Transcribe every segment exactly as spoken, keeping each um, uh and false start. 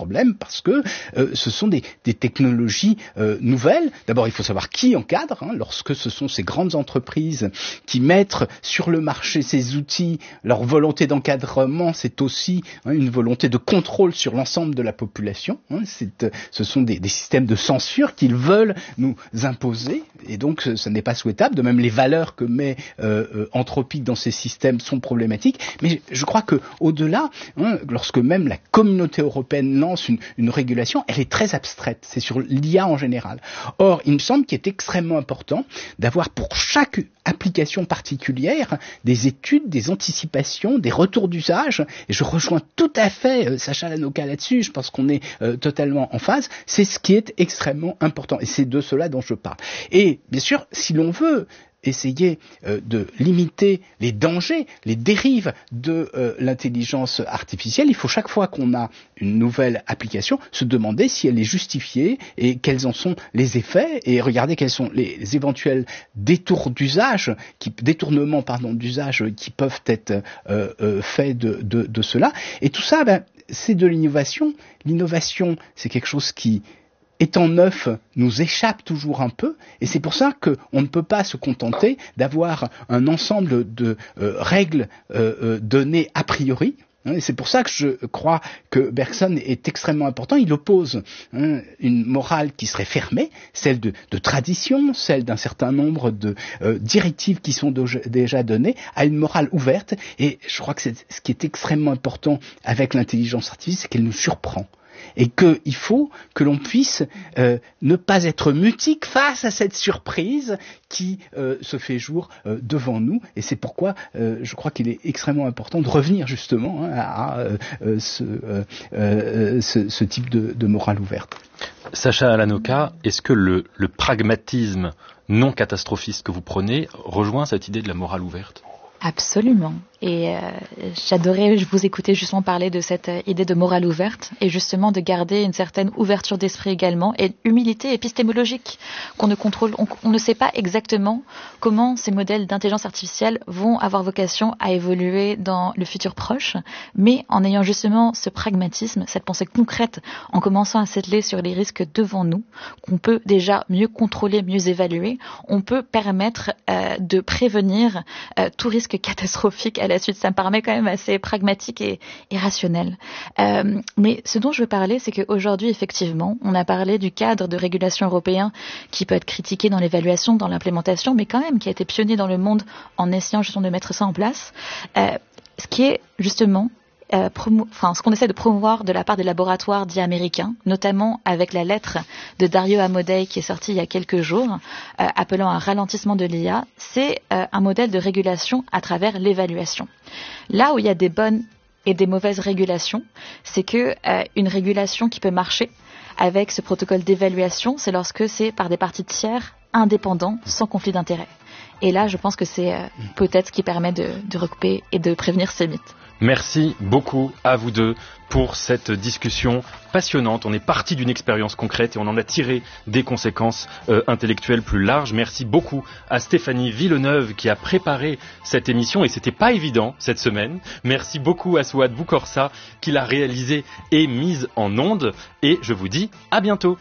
problème parce que euh, ce sont des, des technologies euh, nouvelles. D'abord, il faut savoir qui encadre, hein, lorsque ce sont ces grandes entreprises qui mettent sur le marché ces outils. Leur volonté d'encadrement, c'est aussi hein, une volonté de contrôle sur l'ensemble de la population. Hein, c'est, ce sont des, des systèmes de censure qu'ils veulent nous imposer, et donc ce, ce n'est pas souhaitable. De même, les valeurs que met euh, euh, Anthropic dans ces systèmes sont problématiques. Mais je crois que au-delà, hein, lorsque même la communauté européenne lance une, une régulation, elle est très abstraite. C'est sur l'I A en général. Or, il me semble qu'il est extrêmement important d'avoir pour chaque application particulière des études, des anticipations, des retours d'usage. Et je rejoins tout à fait euh, Sacha Hanoka là-dessus. Je pense qu'on est euh, totalement en phase. C'est ce qui est extrêmement important. Et c'est de cela dont je parle. Et bien sûr, si l'on veut essayer euh, de limiter les dangers, les dérives de euh, l'intelligence artificielle, il faut chaque fois qu'on a une nouvelle application se demander si elle est justifiée et quels en sont les effets et regarder quels sont les éventuels détours d'usage, qui, détournements pardon, d'usage qui peuvent être euh, euh, faits de, de, de cela. Et tout ça, ben, c'est de l'innovation. L'innovation, c'est quelque chose qui étant neuf, nous échappe toujours un peu, et c'est pour ça qu'on ne peut pas se contenter d'avoir un ensemble de euh, règles euh, euh, données a priori. Et c'est pour ça que je crois que Bergson est extrêmement important. Il oppose hein, une morale qui serait fermée, celle de, de tradition, celle d'un certain nombre de euh, directives qui sont do- déjà données, à une morale ouverte. Et je crois que c'est, ce qui est extrêmement important avec l'intelligence artificielle, c'est qu'elle nous surprend. Et qu'il faut que l'on puisse euh, ne pas être mutique face à cette surprise qui euh, se fait jour euh, devant nous. Et c'est pourquoi euh, je crois qu'il est extrêmement important de revenir justement hein, à euh, ce, euh, euh, ce, ce type de, de morale ouverte. Sacha Hanoka, est-ce que le, le pragmatisme non catastrophiste que vous prenez rejoint cette idée de la morale ouverte ? Absolument. Et euh, j'adorais vous écouter justement parler de cette euh, idée de morale ouverte et justement de garder une certaine ouverture d'esprit également et humilité épistémologique qu'on ne contrôle, on, on ne sait pas exactement comment ces modèles d'intelligence artificielle vont avoir vocation à évoluer dans le futur proche, mais en ayant justement ce pragmatisme, cette pensée concrète, en commençant à s'étaler sur les risques devant nous, qu'on peut déjà mieux contrôler, mieux évaluer, on peut permettre euh, de prévenir euh, tout risque catastrophique à la suite. Ça me paraît quand même assez pragmatique et, et rationnel. Euh, mais ce dont je veux parler, c'est qu'aujourd'hui, effectivement, on a parlé du cadre de régulation européen qui peut être critiqué dans l'évaluation, dans l'implémentation, mais quand même qui a été pionnier dans le monde en essayant justement de mettre ça en place. Euh, ce qui est justement Euh, promo- enfin, ce qu'on essaie de promouvoir de la part des laboratoires dits américains, notamment avec la lettre de Dario Amodei qui est sortie il y a quelques jours, euh, appelant un ralentissement de l'I A, c'est euh, un modèle de régulation à travers l'évaluation. Là où il y a des bonnes et des mauvaises régulations, c'est que euh, une régulation qui peut marcher avec ce protocole d'évaluation, c'est lorsque c'est par des parties tiers indépendants, sans conflit d'intérêt. Et là, je pense que c'est euh, peut-être ce qui permet de, de recouper et de prévenir ces mythes. Merci beaucoup à vous deux pour cette discussion passionnante. On est parti d'une expérience concrète et on en a tiré des conséquences euh, intellectuelles plus larges. Merci beaucoup à Stéphanie Villeneuve qui a préparé cette émission et c'était pas évident cette semaine. Merci beaucoup à Souad Boukorsa qui l'a réalisée et mise en onde et je vous dis à bientôt.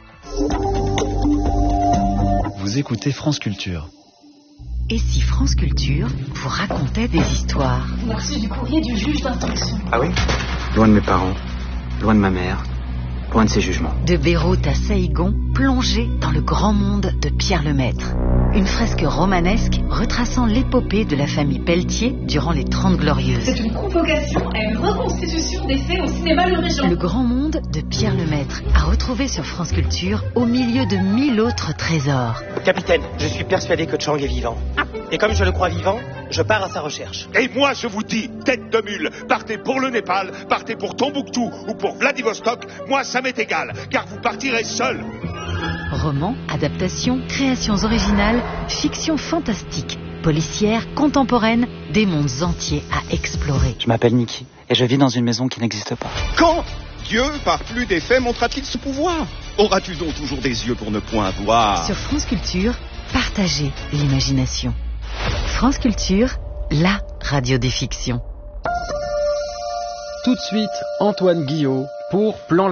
Vous écoutez France Culture. Et si France Culture vous racontait des histoires? On a reçu du courrier du juge d'instruction. Ah oui? Loin de mes parents, loin de ma mère, loin de ses jugements. De Beyrouth à Saïgon, plongé dans le grand monde de Pierre Lemaître. Une fresque romanesque retraçant l'épopée de la famille Pelletier durant les Trente Glorieuses. C'est une convocation à une reconstitution des faits au cinéma Le Régent. Le grand monde de Pierre Lemaître, à retrouver sur France Culture au milieu de mille autres trésors. Capitaine, je suis persuadé que Chang est vivant. Et comme je le crois vivant, je pars à sa recherche. Et moi je vous dis, tête de mule, partez pour le Népal, partez pour Tombouctou ou pour Vladivostok, moi ça m'est égal, car vous partirez seul. Romans, adaptations, créations originales, fiction fantastique, policière, contemporaine, des mondes entiers à explorer. Je m'appelle Niki et je vis dans une maison qui n'existe pas. Quand Dieu, par plus des faits, montrera-t-il ce pouvoir? Auras-tu donc toujours des yeux pour ne point voir? Sur France Culture, partagez l'imagination. France Culture, la radio des fictions. Tout de suite, Antoine Guillot pour Plan